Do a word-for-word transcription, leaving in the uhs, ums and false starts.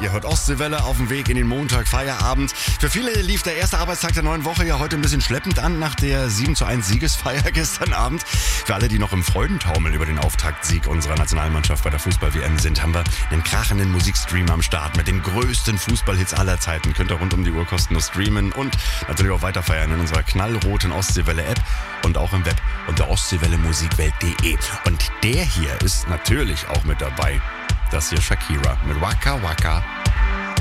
Ihr hört Ostseewelle auf dem Weg in den Montag, Feierabend. Für viele lief der erste Arbeitstag der neuen Woche ja heute ein bisschen schleppend an nach der sieben zu eins Siegesfeier gestern Abend. Für alle, die noch im Freudentaumel über den Auftaktsieg unserer Nationalmannschaft bei der Fußball-W M sind, haben wir einen krachenden Musikstream am Start mit den größten Fußballhits aller Zeiten. Könnt ihr rund um die Uhr kostenlos streamen und natürlich auch weiter feiern in unserer knallroten Ostseewelle-App und auch im Web unter ostseewelle musikwelt punkt de. Und der hier ist natürlich auch mit dabei. Das hier Shakira mit Waka Waka